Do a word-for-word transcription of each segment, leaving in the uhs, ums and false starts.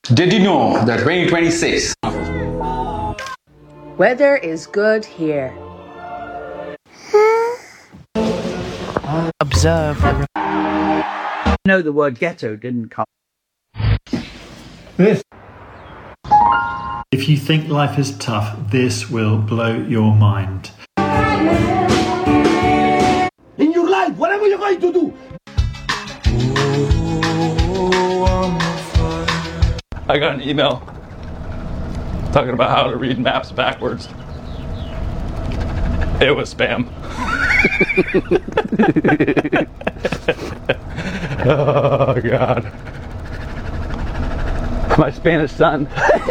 Did you know that twenty twenty-six Weather is good here. Observe the... No, the word ghetto didn't come. This. If you think life is tough, this will blow your mind. In your life, whatever you're going to do. I got an email talking about how to read maps backwards. It was spam. Oh God. My Spanish son.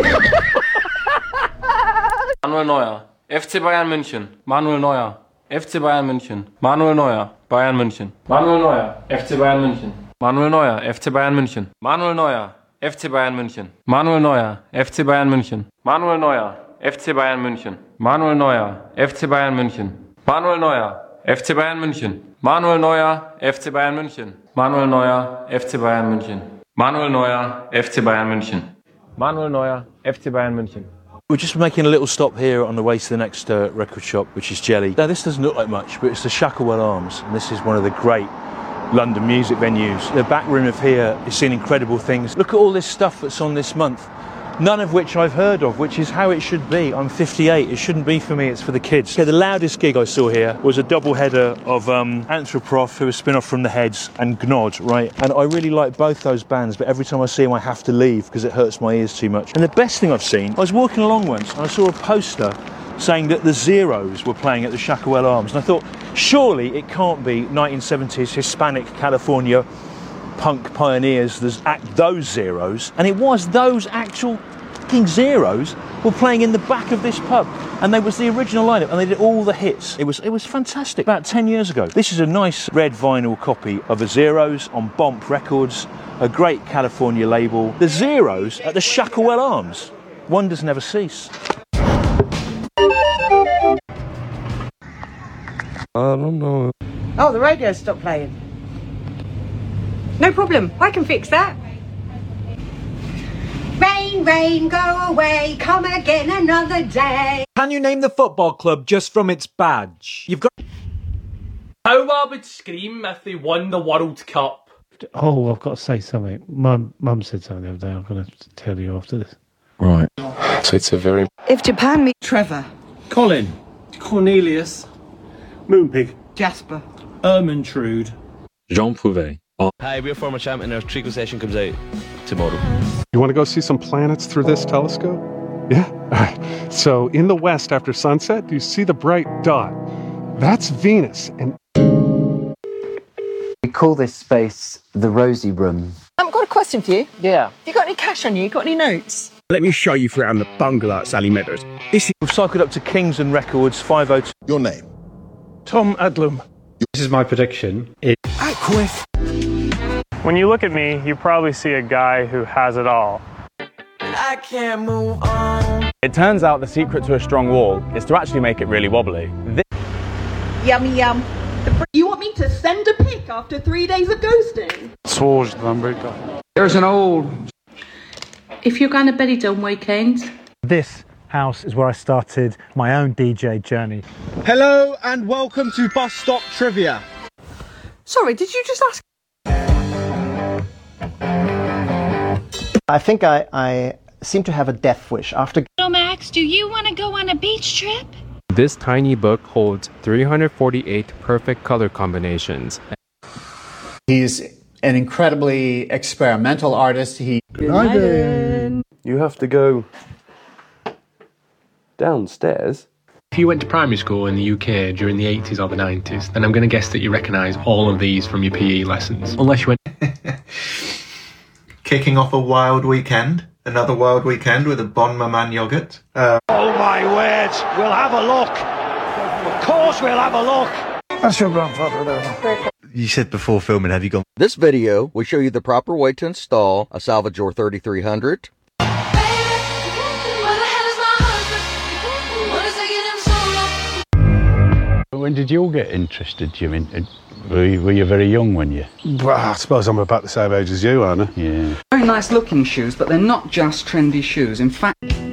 Manuel Neuer, F C Bayern München. Manuel Neuer, F C Bayern München. Manuel Neuer, Bayern München. Manuel Neuer, F C Bayern München. Manuel Neuer, F C Bayern München. Manuel Neuer, F C Bayern München. Manuel Neuer, F C Bayern München. Manuel Neuer, F C Bayern München. Manuel Neuer, F C Bayern München. Manuel Neuer, F C Bayern München. Manuel Neuer, F C Bayern München. Manuel Neuer, F C Bayern München. Manuel Neuer, F C Bayern München. Manuel Neuer, F C Bayern München. We're just making a little stop here on the way to the next uh, record shop, which is Jelly. Now, this doesn't look like much, but it's the Shacklewell Arms, and this is one of the great London music venues. The back room of here is seeing incredible things. Look at all this stuff that's on this month, none of which I've heard of, which is how it should be. I'm fifty-eight, it shouldn't be for me, it's for the kids. Okay, the loudest gig I saw here was a double header of um, Anthroprof, who was a spin-off from The Heads, and Gnod, right? And I really like both those bands, but every time I see them I have to leave because it hurts my ears too much. And the best thing I've seen, I was walking along once and I saw a poster saying that the Zeros were playing at the Shacklewell Arms, and I thought, surely it can't be nineteen seventies Hispanic California punk pioneers, there's act those Zeros, and it was those actual fucking Zeros were playing in the back of this pub, and they was the original lineup, and they did all the hits. It was it was fantastic. About ten years ago. This is a nice red vinyl copy of the Zeros on Bomp Records, a great California label. The Zeros at the Shacklewell Arms. Wonders never cease. I don't know. Oh, the radio stopped playing. No problem, I can fix that. Rain, rain, go away, come again another day. Can you name the football club just from its badge? You've got... How I would scream if they won the World Cup. Oh, I've got to say something. Mum, Mum said something the other day. I'm going to tell you after this. Right. So it's a very... If Japan meet Trevor. Colin. Cornelius. Moonpig. Jasper. Ermintrude. Jean Prouvé. Oh. Hi, we're former champ and our Trico session comes out tomorrow. You want to go see some planets through this telescope? Yeah? All right. So in the west after sunset, do you see the bright dot? That's Venus. And we call this space the Rosie Room. I've got a question for you. Yeah. You got any cash on you? Got any notes? Let me show you around the bungalow at Sally Meadows. This is... We've cycled up to Kingsland Records, five oh two. Your name? Tom Adlum. This is my prediction. It... Aquif. When you look at me, you probably see a guy who has it all. I can't move on. It turns out the secret to a strong wall is to actually make it really wobbly. This Yummy yum. You want me to send a pic after three days of ghosting? There's an old... If you're going to Benidorm weekend... This house is where I started my own D J journey. Hello and welcome to Bus Stop Trivia. Sorry, did you just ask? I think I, I seem to have a death wish after... So Max, do you want to go on a beach trip? This tiny book holds three hundred forty-eight perfect color combinations. He's an incredibly experimental artist. He... Good night, then. You have to go downstairs. If you went to primary school in the U K during the eighties or the nineties, then I'm going to guess that you recognise all of these from your P E lessons. Unless you went... Kicking off a wild weekend. Another wild weekend with a Bon Maman yogurt. Uh, oh my word! We'll have a look! Of course we'll have a look! That's your grandfather there. You said before filming, have you gone... This video will show you the proper way to install a Salvador thirty-three hundred. When did you all get interested, Jim? In, in, were, you, were you very young when you... Well, I suppose I'm about the same age as you, aren't I? Yeah. Very nice looking shoes, but they're not just trendy shoes. In fact...